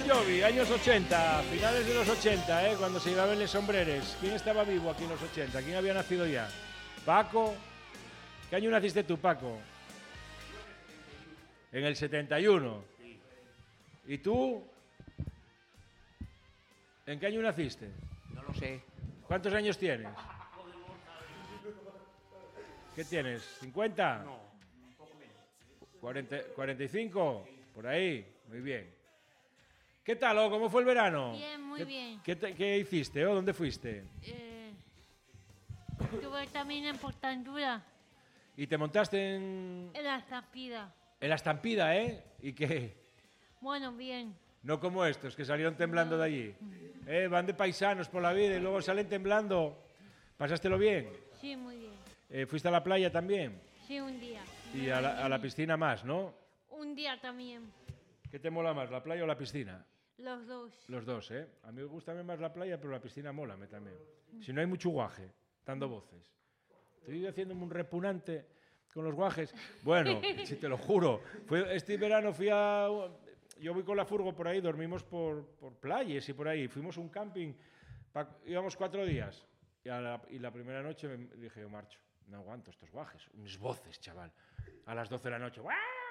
Jovi, años 80, finales de los 80, cuando se llevaban los sombreres. ¿Quién estaba vivo aquí en los 80? ¿Quién había nacido ya? ¿Paco? ¿Qué año naciste tú, Paco? En el 71. ¿Y tú? ¿En qué año naciste? No lo sé. ¿Cuántos años tienes? ¿Qué tienes? ¿50? No, un poco menos. 45, por ahí, muy bien. ¿Qué tal, cómo fue el verano? Bien, muy bien. ¿Qué hiciste, dónde fuiste? Estuve también en Portandura, ¿Y te montaste en en la estampida. la estampida, ¿Y qué? Bueno, bien. No como estos que salieron temblando de allí. Van de paisanos por la vida y luego salen temblando. ¿Pasástelo bien? Sí, muy bien. ¿Fuiste a la playa también? Sí, un día. Y a la piscina más, ¿no? Un día también. ¿Qué te mola más, la playa o la piscina? Los dos. Los dos, ¿eh? A mí me gusta más la playa, pero la piscina mola también. Si no hay mucho guaje, dando voces. Estoy haciéndome un repugnante con los guajes. Bueno, si te lo juro. Este verano yo voy con la furgo por ahí, dormimos por playas y por ahí. Fuimos a un camping, íbamos 4 días. Y la primera noche me dije, yo marcho. No aguanto estos guajes. Unas voces, chaval. A las 12 de la noche.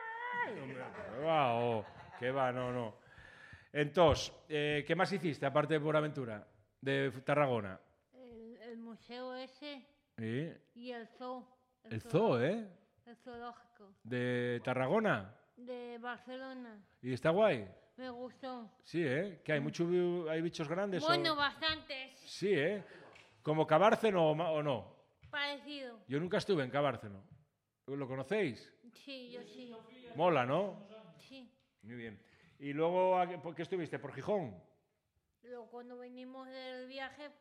¿Qué va? No. Entonces, ¿qué más hiciste aparte de Por Aventura? De Tarragona. El museo ese ¿Sí? y el zoo. El zoo, ¿eh? El zoológico. ¿De Tarragona? De Barcelona. ¿Y está guay? Me gustó. Sí, ¿eh? ¿Que hay bichos grandes? Bueno, bastantes. Sí, ¿eh? ¿Como Cabárceno o no? Parecido. Yo nunca estuve en Cabárceno. ¿Lo conocéis? Sí, yo sí. Mola, ¿no? Sí. Muy bien. ¿Y luego por qué estuviste? ¿Por Gijón? Luego cuando venimos del viaje,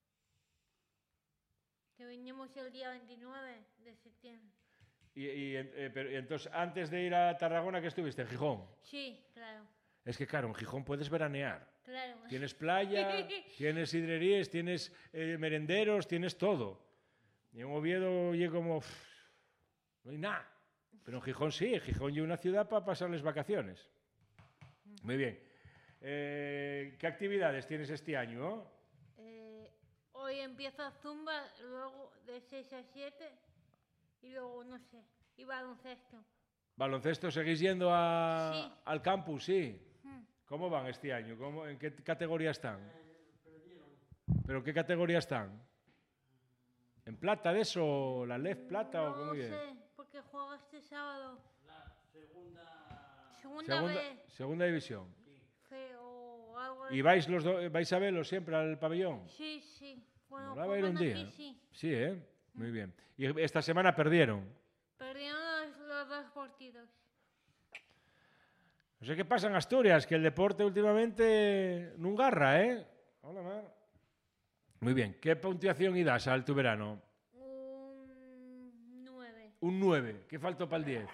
que venimos el día 29 de septiembre. Y entonces, antes de ir a Tarragona, ¿qué estuviste? ¿En Gijón? Sí, claro. Es que, claro, en Gijón puedes veranear. Claro. Tienes playa, tienes sidrerías, tienes merenderos, tienes todo. Y en Oviedo y como... no hay nada. Pero en Gijón sí, Gijón es una ciudad para pasarles vacaciones. Muy bien. ¿Qué actividades tienes este año? Hoy empieza Zumba, luego de 6 a 7 y luego, no sé, y baloncesto. ¿Baloncesto seguís yendo Sí. al campus? Sí. ¿Cómo van este año? ¿En qué categoría están? ¿Pero en qué categoría están? ¿En plata de eso? ¿La LEF plata o cómo No viene? sé, porque juega este sábado. La segunda... Segunda vez. Segunda división. O algo ¿Y vais a verlos siempre al pabellón? Sí. Bueno, ¿No va a ir un juegan día? aquí, sí. Sí, ¿eh? Muy bien. ¿Y esta semana perdieron? Perdieron los dos partidos. No sé qué pasa en Asturias, que el deporte últimamente no garra, ¿eh? Hola, Mar. Muy bien. ¿Qué puntuación y das al tu verano? Un 9. Un 9. ¿Qué faltó para el 10?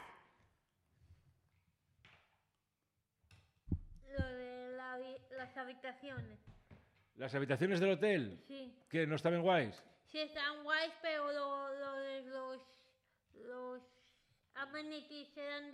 Lo de las habitaciones. ¿Las habitaciones del hotel? Sí. ¿Qué? ¿No estaban guays? Sí, están guays, pero lo de los amenities eran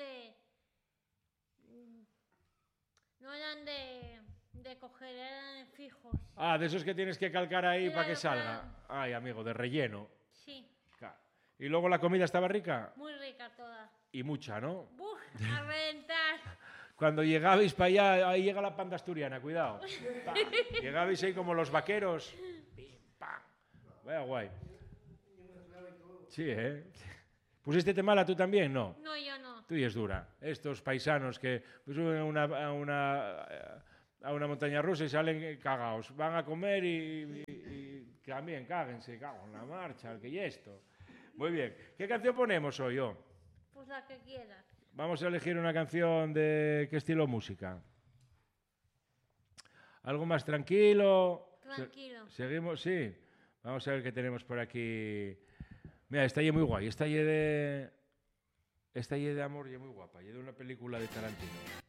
no eran de coger, eran fijos. Ah, de esos que tienes que calcar ahí Claro, para que salga. claro. Ay, amigo, de relleno. Sí, Claro. ¿Y luego la comida estaba rica? muy rica toda. Y mucha, ¿no? ¡Buf! A reventar. Cuando llegabais para allá, ahí llega la panda asturiana, cuidado. Pa. Llegabais ahí como los vaqueros. Pim, pam. Vaya guay. Sí, ¿eh? ¿Pusiste mala tú también? No. No, yo no. Tú y es dura. Estos paisanos que suben a una montaña rusa y salen cagados. Van a comer y también cáguense, cago en la marcha, que y esto. Muy bien. ¿Qué canción ponemos hoy, yo? Pues la que quieras. Vamos a elegir una canción de qué estilo música. Algo más tranquilo. Tranquilo. Seguimos, sí. Vamos a ver qué tenemos por aquí. Mira, esta es muy guay. Esta es de amor y es muy guapa. Y de una película de Tarantino.